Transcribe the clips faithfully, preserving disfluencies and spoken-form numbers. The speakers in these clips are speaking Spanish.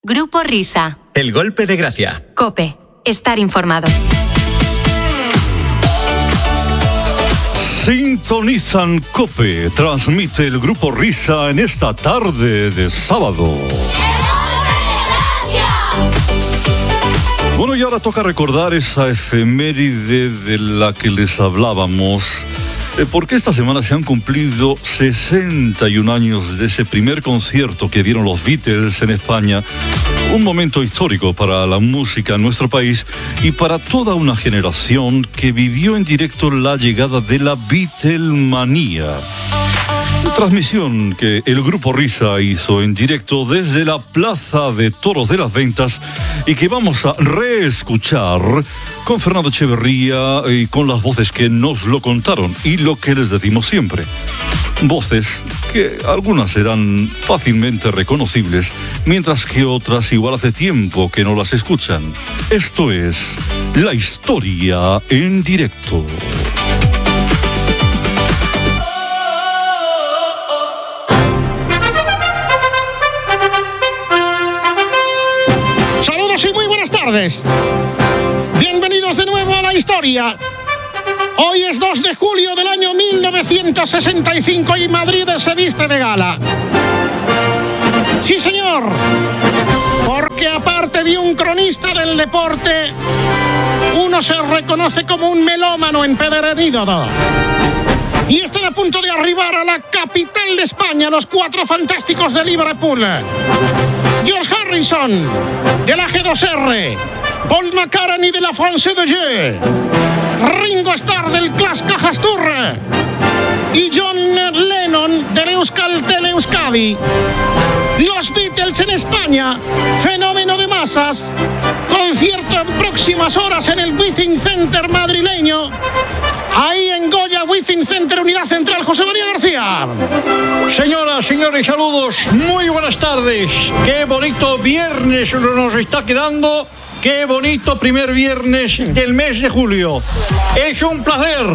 Grupo Risa. El golpe de gracia. COPE. Estar informado. Sintonizan COPE. Transmite el Grupo Risa en esta tarde de sábado. Bueno, y ahora toca recordar esa efeméride de la que les hablábamos, eh, porque esta semana se han cumplido sesenta y un años de ese primer concierto que dieron los Beatles en España. Un momento histórico para la música en nuestro país y para toda una generación que vivió en directo la llegada de la Beatlemanía. Transmisión que el Grupo Risa hizo en directo desde la Plaza de Toros de las Ventas y que vamos a reescuchar con Fernando Echeverría y con las voces que nos lo contaron y lo que les decimos siempre. Voces que algunas serán fácilmente reconocibles, mientras que otras igual hace tiempo que no las escuchan. Esto es La Historia en Directo. Bienvenidos de nuevo a La Historia. Hoy es dos de julio del año mil novecientos sesenta y cinco y Madrid se viste de gala. Sí, señor, porque aparte de un cronista del deporte, uno se reconoce como un melómano empedernido. Y están a punto de arribar a la capital de España los cuatro fantásticos de Liverpool. George Harrison, de la G dos R, Paul McCartney de la France de Jeu, Ringo Starr del Clas Cajas Tour y John Lennon del Euskaltel Euskadi. Los Beatles en España, fenómeno de masas, concierto en próximas horas en el Withing Center madrileño. Ahí en Goya, Withing Center, Unidad Central, José María García. Señoras, señores, saludos, muy buenas tardes. Qué bonito viernes nos está quedando. Qué bonito primer viernes del mes de julio. Es un placer,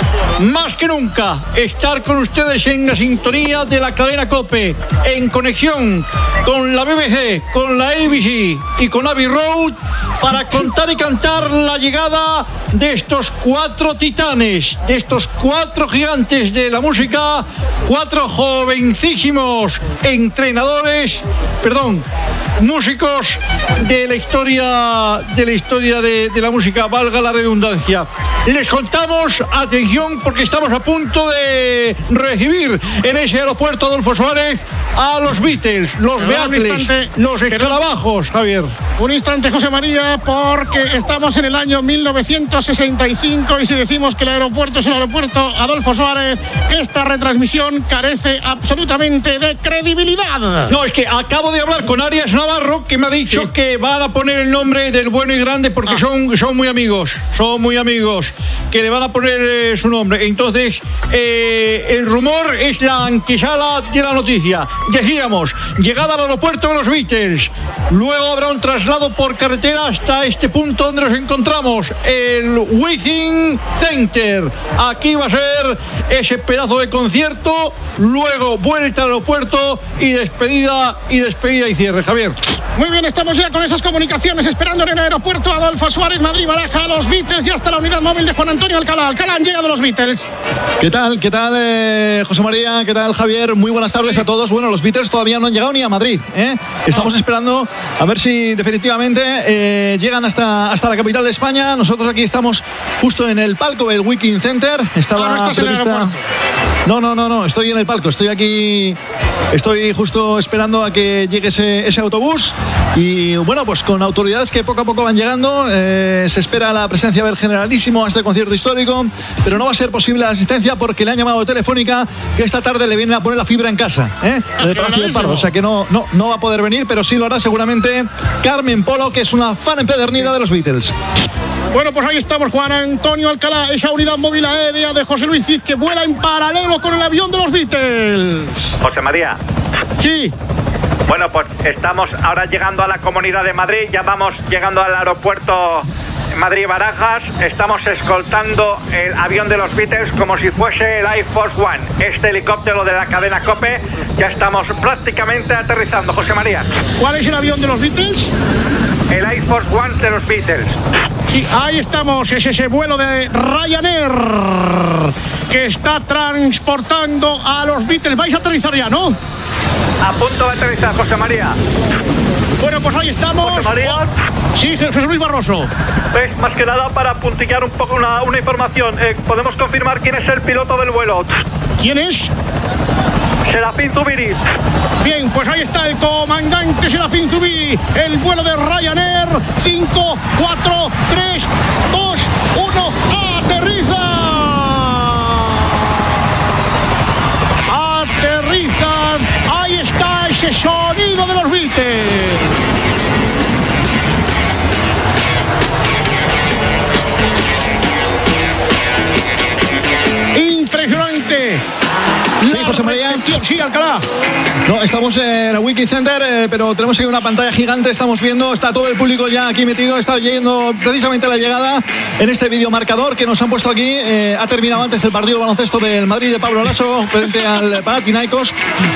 más que nunca, estar con ustedes en la sintonía de la cadena COPE, en conexión con la B B C, con la A B C y con Abbey Road, para contar y cantar la llegada de estos cuatro titanes, de estos cuatro gigantes de la música, cuatro jovencísimos entrenadores, perdón, músicos de la historia de la historia de, de la música, valga la redundancia. Les contamos, atención, porque estamos a punto de recibir en ese aeropuerto Adolfo Suárez a los Beatles, los Beatles, los escarabajos, Javier. Un instante, José María, porque estamos en el año mil novecientos sesenta y cinco y si decimos que el aeropuerto es el aeropuerto Adolfo Suárez, esta retransmisión carece absolutamente de credibilidad. No, es que acabo de hablar con Arias Navarro, que me ha dicho sí. que van a poner el nombre del bueno y grande porque ah. son, son muy amigos, son muy amigos, que le van a poner eh, su nombre. Entonces, eh, el rumor es la antesala de la noticia. Decíamos, llegada al aeropuerto de los Beatles, luego habrá un traslado por carretera hasta este punto donde nos encontramos, el Withing Center. Aquí va a ser ese pedazo de concierto, luego vuelta al aeropuerto y despedida y despedida y cierre, Javier. Muy bien, estamos ya con esas comunicaciones esperando en el aeropuerto Adolfo Suárez, Madrid, Baraja, los Beatles y hasta la unidad móvil de Juan Antonio Alcalá. Alcalá, han llegado los Beatles. ¿Qué tal? ¿Qué tal, eh, José María? ¿Qué tal, Javier? Muy buenas tardes a todos. Bueno, los Beatles todavía no han llegado ni a Madrid, ¿eh? Estamos esperando a ver si definitivamente eh, llegan hasta, hasta la capital de España. Nosotros aquí estamos justo en el palco del Withing Center. Estaba no, no estás en el aeropuerto. No, no, no, no, estoy en el palco, estoy aquí, estoy justo esperando a que llegue ese, ese autobús y bueno, pues con autoridades que poco a poco van llegando, eh, se espera la presencia del generalísimo a este concierto histórico, pero no va a ser posible la asistencia porque le han llamado de Telefónica que esta tarde le vienen a poner la fibra en casa, ¿eh? En el Palacio del Pardo, o sea que no, no, no va a poder venir, pero sí lo hará seguramente Carmen Polo, que es una fan empedernida de los Beatles. Bueno, pues ahí estamos, Juan Antonio Alcalá, esa unidad móvil aérea de José Luis Cid que vuela en paralelo con el avión de los Beatles. José María. Sí. Bueno, pues estamos ahora llegando a la Comunidad de Madrid, ya vamos llegando al aeropuerto Madrid-Barajas, estamos escoltando el avión de los Beatles como si fuese el Air Force One. Este helicóptero de la cadena COPE, ya estamos prácticamente aterrizando, José María. ¿Cuál es el avión de los Beatles? El Air Force One de los Beatles. Sí, ahí estamos, es ese vuelo de Ryanair que está transportando a los Beatles. Vais a aterrizar ya, ¿no? A punto de aterrizar, José María. Bueno, pues ahí estamos. José María. Sí, Jesús Luis Barroso. Pues más que nada para puntillar un poco una, una información. Eh, ¿Podemos confirmar quién es el piloto del vuelo? ¿Quién es? Serafín Zubiri. Bien, pues ahí está el comandante Serafín Zubiri. El vuelo de Ryanair. cinco, cuatro, tres, dos, uno. ¡Aterriza! ¡Aterrizan! Ahí está ese sonido de los Beatles. Impresionante. Sí, José María. Sí, Alcalá. No, estamos en el Wiki Center, eh, pero tenemos aquí una pantalla gigante. Estamos viendo, está todo el público ya aquí metido. Está yendo precisamente la llegada en este videomarcador que nos han puesto aquí. Eh, ha terminado antes el partido de baloncesto del Madrid de Pablo Lasso frente al Panathinaikos.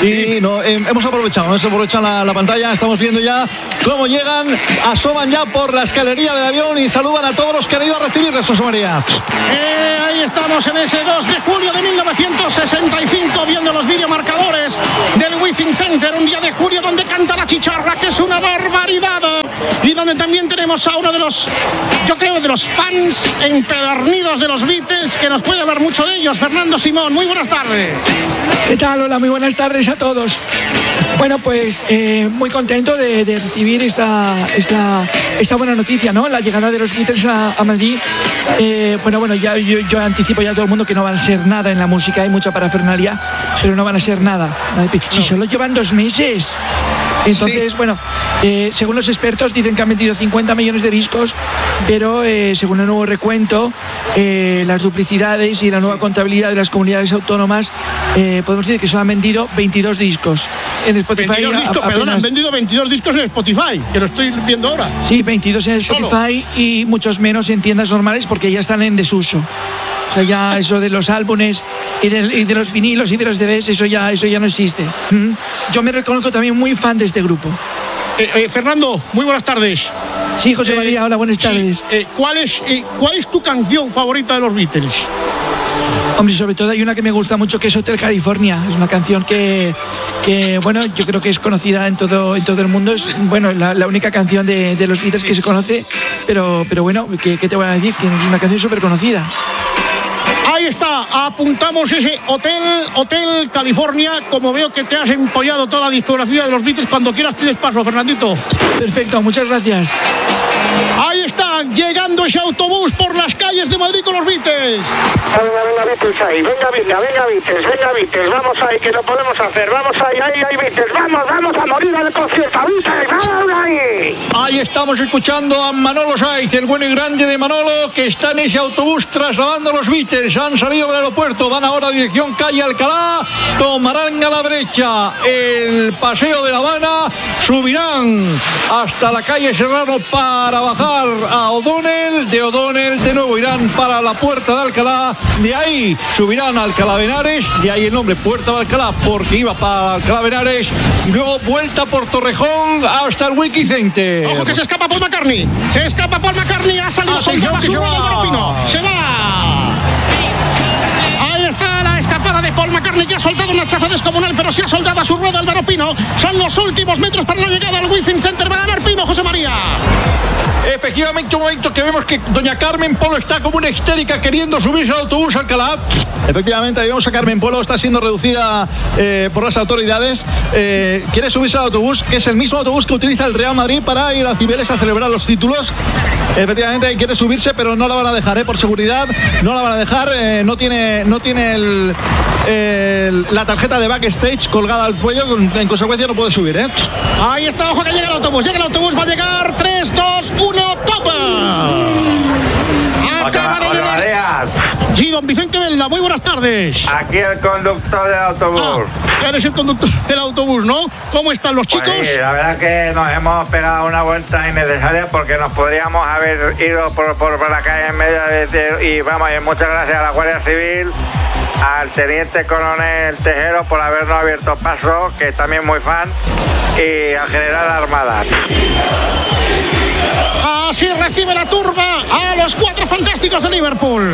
Y no, eh, hemos aprovechado, hemos aprovechado la, la pantalla. Estamos viendo ya cómo llegan, asoman ya por la escalería del avión y saludan a todos los que han ido a recibirles, José María. Eh, ahí estamos en ese dos de julio de mil novecientos sesenta y cinco, viendo los videomarcadores del Withing Center, un día de julio donde canta la chicharra, que es una barbaridad, y donde también tenemos a uno de los, yo creo, de los fans empedernidos de los Beatles, que nos puede hablar mucho de ellos, Fernando Simón. Muy buenas tardes. ¿Qué tal? Hola, muy buenas tardes a todos. Bueno, pues eh, muy contento de, de recibir esta, esta, esta buena noticia, ¿no? La llegada de los Beatles a, a Madrid. Eh, bueno, bueno, ya yo, yo anticipo ya a todo el mundo que no van a ser nada en la música, hay mucha parafernalia, pero no van a ser nada. Si no. Solo llevan dos meses. Entonces, sí. bueno, eh, según los expertos dicen que han vendido cincuenta millones de discos, pero eh, según el nuevo recuento, eh, las duplicidades y la nueva contabilidad de las comunidades autónomas, eh, podemos decir que solo han vendido veintidós discos. En Spotify, veintidós discos, apenas... perdón, han vendido veintidós discos en Spotify, que lo estoy viendo ahora. Sí, veintidós en Spotify Solo. Y muchos menos en tiendas normales porque ya están en desuso. O sea, ya eso de los álbumes y de, y de los vinilos y de los D V Ds, eso ya, eso ya no existe. ¿Mm? Yo me reconozco también muy fan de este grupo. Eh, eh, Fernando, muy buenas tardes. Sí, José eh, María, hola, buenas tardes. Sí, eh, ¿cuál, es, eh, ¿Cuál es tu canción favorita de los Beatles? Hombre, sobre todo hay una que me gusta mucho, que es Hotel California. Es una canción que, que bueno, yo creo que es conocida en todo, en todo el mundo. Es, bueno, la, la única canción de, de los Beatles que se conoce, pero, pero bueno, ¿qué, qué te voy a decir? Que es una canción súper conocida. Ahí está, apuntamos ese Hotel, Hotel California. Como veo que te has empollado toda la discografía de los Beatles, cuando quieras tienes paso, Fernandito. Perfecto, muchas gracias. Ahí está, llegando ese autobús por las calles de Madrid con los Beatles. Venga, venga, Beatles ahí, venga, venga, venga, Beatles, venga, Beatles, vamos ahí, que lo podemos hacer, vamos ahí, ahí, ahí, Beatles, vamos, vamos a morir al concierto, Beatles, vamos ahí. Ahí estamos escuchando a Manolo Saiz, el bueno y grande de Manolo, que está en ese autobús trasladando a los Beatles. Han salido del aeropuerto, van ahora a dirección calle Alcalá, tomarán a la derecha el Paseo de La Habana, subirán hasta la calle Serrano para bajar a O'Donnell, de O'Donnell de nuevo irán para la Puerta de Alcalá, de ahí subirán a Alcalá de Henares, de ahí el nombre Puerta de Alcalá porque iba para Alcalá de Henares, y luego vuelta por Torrejón hasta el Wiki Center. Ojo que se escapa Paul McCartney, se escapa Paul McCartney, ha salido soltada su rueda del Pino, se va. Ahí está la escapada de Paul McCartney, que ha soltado una chaza descomunal, pero se ha soldado a su rueda Álvaro Pino. Son los últimos metros para la llegada al Withing Center. Va a ganar Pino, José María. Efectivamente, un momento que vemos que doña Carmen Polo está como una histérica queriendo subirse al autobús Alcalá. Efectivamente, ahí vemos a Carmen Polo, está siendo reducida eh, por las autoridades. Eh, quiere subirse al autobús, que es el mismo autobús que utiliza el Real Madrid para ir a Cibeles a celebrar los títulos. Efectivamente, quiere subirse, pero no la van a dejar, ¿eh? Por seguridad, no la van a dejar. Eh, no tiene, no tiene el, el, la tarjeta de backstage colgada al cuello, en consecuencia no puede subir, ¿eh? Ahí está, ojo que llega el autobús, llega el autobús, va a llegar, tres, dos, uno, ¡topa! Acaba de llegar, Sí, don Vicente Velda, muy buenas tardes. Aquí el conductor del autobús. Ah, eres el conductor del autobús, ¿no? ¿Cómo están los chicos? Pues sí, la verdad que nos hemos pegado una vuelta innecesaria porque nos podríamos haber ido por, por, por la calle en medio de, de, y vamos, y muchas gracias a la Guardia Civil, al teniente coronel Tejero por habernos abierto paso, que es también muy fan, y al general Armada. Así recibe la turba a los Cuatro Fantásticos de Liverpool.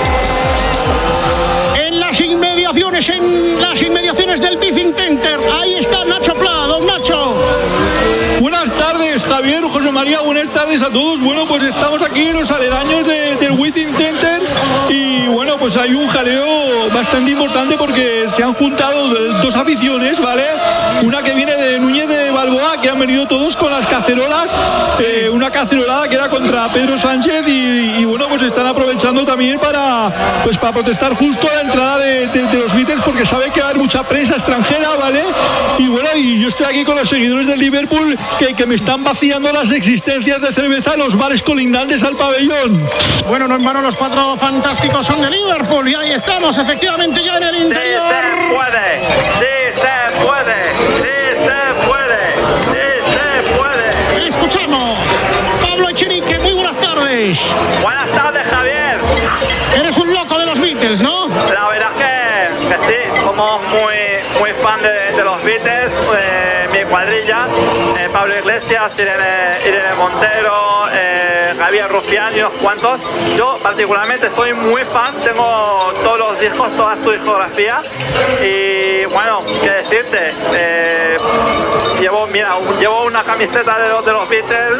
En las inmediaciones, en las inmediaciones del Withing Center, ahí está Nacho Pla, don Nacho. Buenas tardes, Javier, José María, buenas tardes a todos. Bueno, pues estamos aquí en los aledaños de, del Withing Center y bueno, pues hay un jaleo bastante importante porque se han juntado dos aficiones, ¿vale? Una que viene de Núñez de Balboa, que han venido todos con las cacerolas, eh, una cacerolada que era contra Pedro Sánchez y, y bueno, pues están aprovechando también para, pues para protestar justo a la entrada de, de, de los Beatles porque saben que hay mucha prensa extranjera, ¿vale? Y bueno, y yo estoy aquí con los seguidores del Liverpool que, que me están vaciando las existencias de cerveza en los bares colindantes al pabellón. Bueno, no en vano los Cuatro Fantásticos son de Liverpool y ahí estamos efectivamente ya en el interior. ¡Sí se puede! ¡Sí se puede! ¡Sí se puede! ¡Sí se puede! Escuchamos. Pablo Echenique, muy buenas tardes. Buenas tardes, Javier. Eres un loco de los Beatles, ¿no? La verdad que, que sí, somos muy, muy fan de, de los Beatles, eh, mi cuadrilla, eh, Pablo Iglesias, Irene, Irene Montero, eh, Javier Rufián y unos cuantos. Yo particularmente soy muy fan, tengo todos los discos, toda su discografía y bueno, qué decirte, eh, llevo, mira, llevo una camiseta de los, de los Beatles.